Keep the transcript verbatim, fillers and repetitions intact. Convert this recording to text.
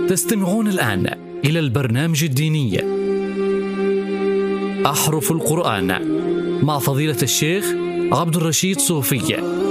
تستمعون الآن إلى البرنامج الديني أحرف القرآن مع فضيلة الشيخ عبد الرشيد صوفي.